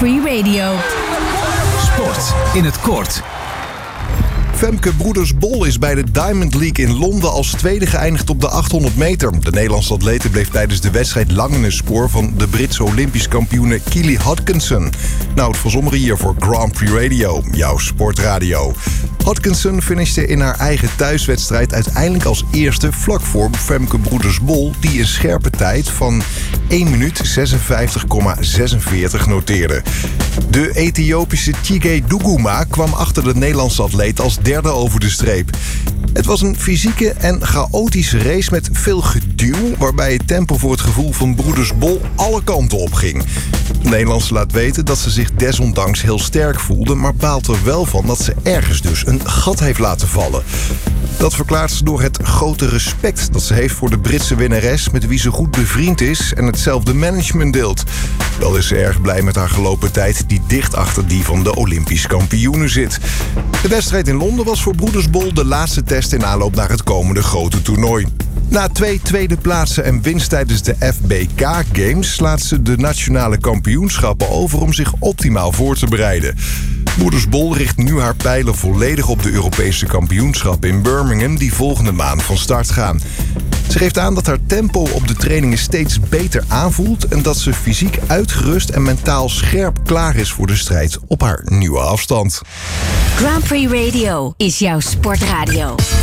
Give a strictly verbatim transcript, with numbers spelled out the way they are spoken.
Prix Radio. Sport in het kort. Femke Broeders-Bol is bij de Diamond League in Londen als tweede geëindigd op de achthonderd meter. De Nederlandse atlete bleef tijdens de wedstrijd lang in het spoor van de Britse Olympisch kampioene Keely Hodkinson. Nou, het voor sommigen hier voor Grand Prix Radio, jouw sportradio. Hodkinson finishte in haar eigen thuiswedstrijd uiteindelijk als eerste vlak voor Femke Broeders-Bol, die een scherpe tijd van één minuut zesenvijftig komma zesenveertig noteerde. De Ethiopische Chige Duguma kwam achter de Nederlandse atleet als derde over de streep. Het was een fysieke en chaotische race met veel geduw, waarbij het tempo voor het gevoel van Broeders-Bol alle kanten op ging. De Nederlandse laat weten dat ze zich desondanks heel sterk voelde, maar baalt er wel van dat ze ergens dus een gat heeft laten vallen. Dat verklaart ze door het grote respect dat ze heeft voor de Britse winnares, met wie ze goed bevriend is en hetzelfde management deelt. Wel is ze erg blij met haar gelopen tijd, die dicht achter die van de Olympisch kampioenen zit. De wedstrijd in Londen was voor Broeders-Bol de laatste test in aanloop naar het komende grote toernooi. Na twee tweede plaatsen en winst tijdens de F B K Games slaat ze de nationale kampioenschappen over om zich optimaal voor te bereiden. Broeders-Bol richt nu haar pijlen volledig op de Europese kampioenschappen in Birmingham, die volgende maand van start gaan. Ze geeft aan dat haar tempo op de trainingen steeds beter aanvoelt en dat ze fysiek uitgerust en mentaal scherp klaar is voor de strijd op haar nieuwe afstand. Grand Prix Radio is jouw sportradio.